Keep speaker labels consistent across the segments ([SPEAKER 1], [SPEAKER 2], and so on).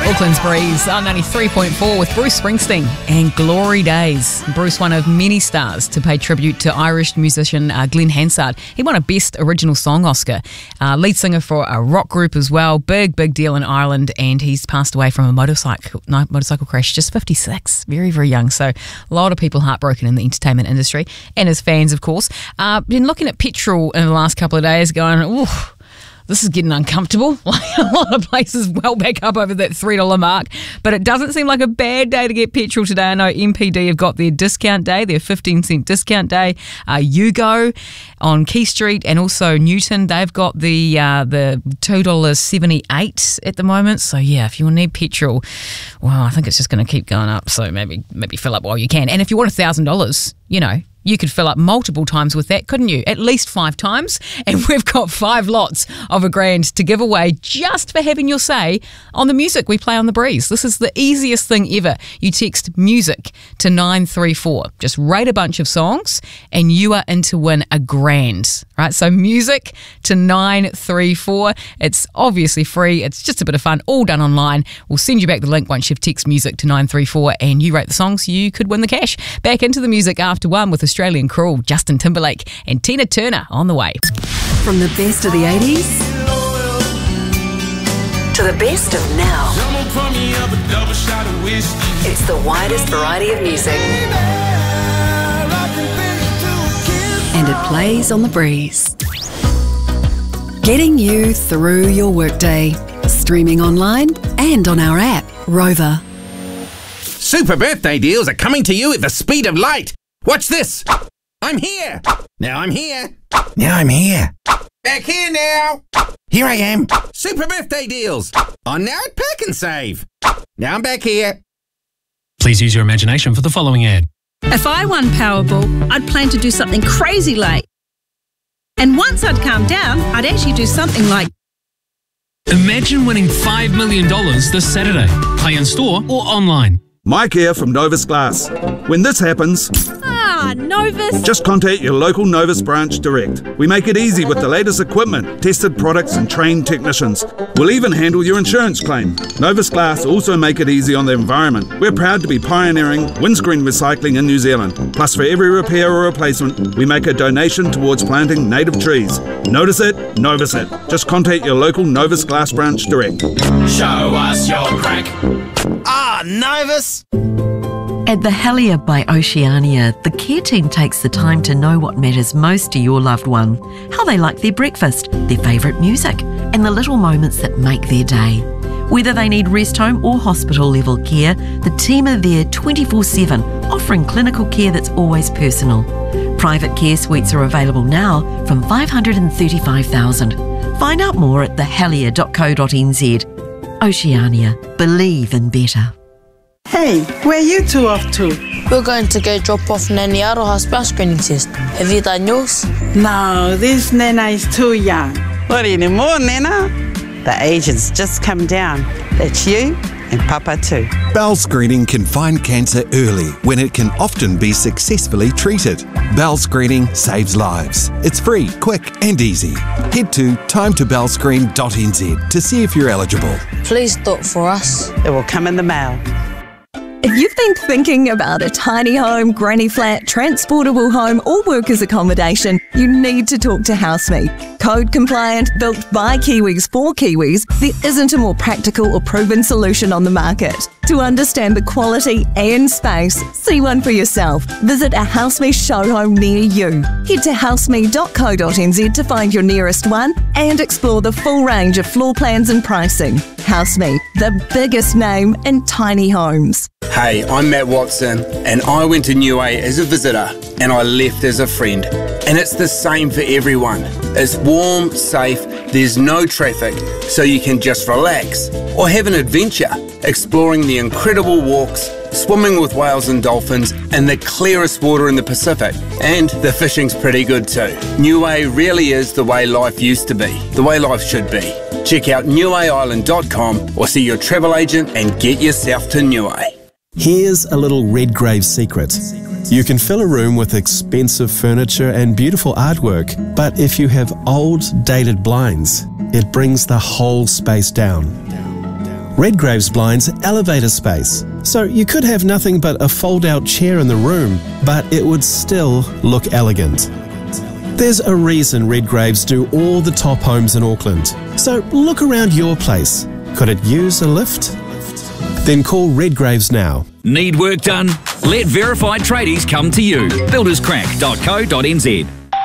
[SPEAKER 1] Auckland's Breeze on 93.4 with Bruce Springsteen and Glory Days. Bruce, one of many stars to pay tribute to Irish musician Glenn Hansard. He won a Best Original Song Oscar. Lead singer for a rock group as well. Big deal in Ireland, and he's passed away from a motorcycle crash, just 56. Very, very young. So a lot of people heartbroken in the entertainment industry and his fans, of course. Been looking at petrol in the last couple of days going, ooh, this is getting uncomfortable. Like a lot of places well back up over that $3 mark. But it doesn't seem like a bad day to get petrol today. I know MPD have got their discount day, their 15-cent discount day. Yugo on Key Street and also Newton, they've got the $2.78 at the moment. So yeah, if you need petrol, well, I think it's just going to keep going up. So maybe fill up while you can. And if you want $1,000, you could fill up multiple times with that, couldn't you? At least 5 times. And we've got 5 lots of $1,000 to give away just for having your say on the music we play on The Breeze. This is the easiest thing ever. You text music to 934. Just rate a bunch of songs and you are in to win $1,000. Right? So music to 934. It's obviously free. It's just a bit of fun. All done online. We'll send you back the link once you've texted music to 934 and you rate the songs. You could win the cash. Back into the music after 1 with Australian Cruel, Justin Timberlake and Tina Turner on the way.
[SPEAKER 2] From the best of the 80s to the best of now, it's the widest variety of music. And it plays on The Breeze. Getting you through your workday. Streaming online and on our app, Rover.
[SPEAKER 3] Super birthday deals are coming to you at the speed of light. Watch this. I'm here. Now I'm here. Now I'm here. Back here now. Here I am. Super birthday deals. On now at Pack and Save. Now I'm back here.
[SPEAKER 4] Please use your imagination for the following ad.
[SPEAKER 5] If I won Powerball, I'd plan to do something crazy late. And once I'd calmed down, I'd actually do something like...
[SPEAKER 4] Imagine winning $5 million this Saturday. Play in store or online.
[SPEAKER 6] Mike here from Novus Glass. When this happens...
[SPEAKER 5] Novus!
[SPEAKER 6] Just contact your local Novus branch direct. We make it easy with the latest equipment, tested products and trained technicians. We'll even handle your insurance claim. Novus Glass also make it easy on the environment. We're proud to be pioneering windscreen recycling in New Zealand. Plus, for every repair or replacement, we make a donation towards planting native trees. Notice it, Novus it. Just contact your local Novus Glass branch direct.
[SPEAKER 7] Show us your crack.
[SPEAKER 3] Novus!
[SPEAKER 8] At the Helier by Oceania, the care team takes the time to know what matters most to your loved one, how they like their breakfast, their favourite music, and the little moments that make their day. Whether they need rest home or hospital level care, the team are there 24/7, offering clinical care that's always personal. Private care suites are available now from $535,000. Find out more at thehelier.co.nz. Oceania, believe in better.
[SPEAKER 9] Hey, where you two off to?
[SPEAKER 10] We're going to go drop off Nanny Aroha's bell screening test. Have you done yours?
[SPEAKER 9] No, this Nana is too young. What anymore, Nana? The agent's just come down. That's you and Papa too.
[SPEAKER 11] Bowel screening can find cancer early when it can often be successfully treated. Bowel screening saves lives. It's free, quick and easy. Head to timetobowelscreen.nz to see if you're eligible.
[SPEAKER 10] Please do it for us.
[SPEAKER 9] It will come in the mail.
[SPEAKER 12] If you've been thinking about a tiny home, granny flat, transportable home or workers' accommodation, you need to talk to HouseMe. Code compliant, built by Kiwis for Kiwis, there isn't a more practical or proven solution on the market. To understand the quality and space, see one for yourself. Visit a HouseMe show home near you. Head to houseme.co.nz to find your nearest one and explore the full range of floor plans and pricing. HouseMe, the biggest name in tiny homes.
[SPEAKER 13] Hey, I'm Matt Watson, and I went to Niue as a visitor, and I left as a friend. And it's the same for everyone. It's warm, safe, there's no traffic, so you can just relax or have an adventure, exploring the incredible walks, swimming with whales and dolphins in the clearest water in the Pacific. And the fishing's pretty good too. Niue really is the way life used to be, the way life should be. Check out niueisland.com or see your travel agent and get yourself to Niue.
[SPEAKER 14] Here's a little Redgrave secret. You can fill a room with expensive furniture and beautiful artwork, but if you have old, dated blinds, it brings the whole space down. Redgrave's blinds elevate a space, so you could have nothing but a fold-out chair in the room, but it would still look elegant. There's a reason Redgraves do all the top homes in Auckland, so look around your place. Could it use a lift? Then call Redgraves now.
[SPEAKER 15] Need work done? Let verified tradies come to you. builderscrack.co.nz.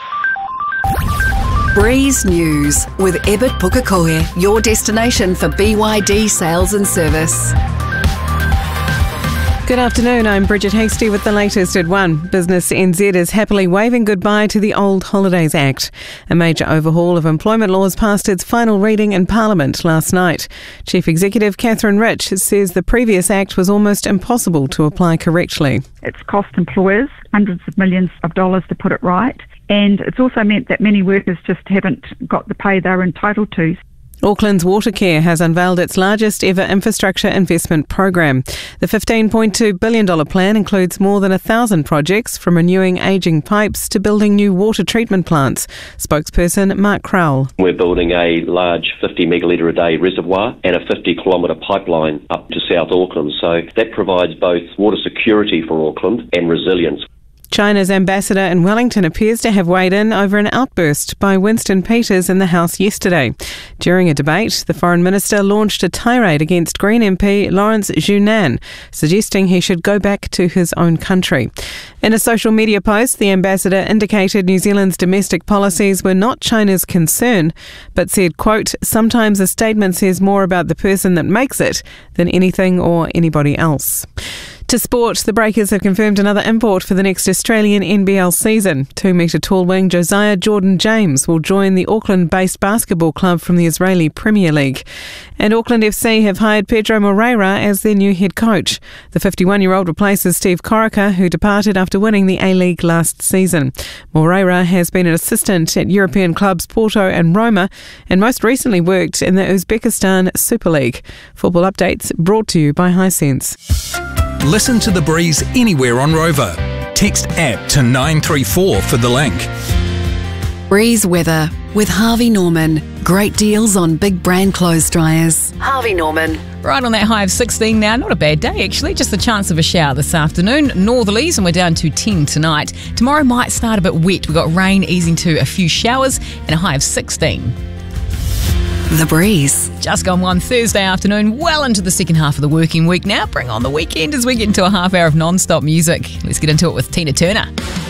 [SPEAKER 2] Breeze News with Ebert Pukekohe, your destination for BYD sales and service.
[SPEAKER 16] Good afternoon, I'm Bridget Hasty with the latest at 1. Business NZ is happily waving goodbye to the Old Holidays Act. A major overhaul of employment laws passed its final reading in Parliament last night. Chief Executive Catherine Rich says the previous act was almost impossible to apply correctly.
[SPEAKER 17] It's cost employers hundreds of millions of dollars to put it right, and it's also meant that many workers just haven't got the pay they're entitled to.
[SPEAKER 16] Auckland's Watercare has unveiled its largest ever infrastructure investment program. The $15.2 billion plan includes more than 1,000 projects, from renewing ageing pipes to building new water treatment plants. Spokesperson Mark Crowell.
[SPEAKER 18] We're building a large 50 megalitre a day reservoir and a 50 kilometre pipeline up to South Auckland, so that provides both water security for Auckland and resilience.
[SPEAKER 16] China's ambassador in Wellington appears to have weighed in over an outburst by Winston Peters in the House yesterday. During a debate, the Foreign Minister launched a tirade against Green MP Lawrence Zhunan, suggesting he should go back to his own country. In a social media post, the ambassador indicated New Zealand's domestic policies were not China's concern, but said, quote, "Sometimes a statement says more about the person that makes it than anything or anybody else." To sport, the Breakers have confirmed another import for the next Australian NBL season. 2-metre tall wing Josiah Jordan-James will join the Auckland-based basketball club from the Israeli Premier League. And Auckland FC have hired Pedro Moreira as their new head coach. The 51-year-old replaces Steve Corica, who departed after winning the A-League last season. Moreira has been an assistant at European clubs Porto and Roma, and most recently worked in the Uzbekistan Super League. Football updates brought to you by Hisense.
[SPEAKER 19] Listen to The Breeze anywhere on Rover. Text APP to 934 for the link.
[SPEAKER 2] Breeze weather with Harvey Norman. Great deals on big brand clothes dryers. Harvey Norman.
[SPEAKER 1] Right on that high of 16 now. Not a bad day, actually. Just the chance of a shower this afternoon. Northerlies, and we're down to 10 tonight. Tomorrow might start a bit wet. We've got rain easing to a few showers and a high of 16.
[SPEAKER 2] The Breeze.
[SPEAKER 1] Just gone one Thursday afternoon, well into the second half of the working week now. Bring on the weekend as we get into a half hour of non-stop music. Let's get into it with Tina Turner.